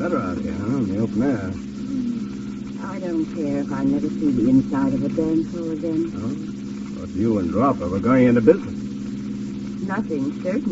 better out here, huh? In the open air. I don't care if I never see the inside of a dance hall again. Oh? But you and Dropper were going into business. Nothing certain.